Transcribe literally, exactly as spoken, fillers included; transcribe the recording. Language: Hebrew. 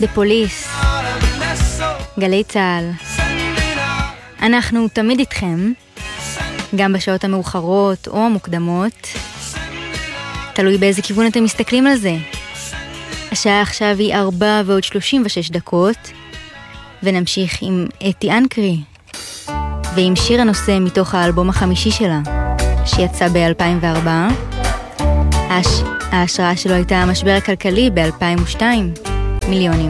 The Police, גלי צהל. אנחנו תמיד איתכם, גם בשעות המאוחרות או המוקדמות, תלוי באיזה כיוון אתם מסתכלים על זה. השעה עכשיו היא ארבע ועוד שלושים ושש דקות, ונמשיך עם אתי אנקרי, ועם שיר הנושא מתוך האלבום החמישי שלה, שיצא ב-אלפיים וארבע. ההש... ההשראה שלו הייתה המשבר הכלכלי ב-אלפיים ושתיים, מיליונים.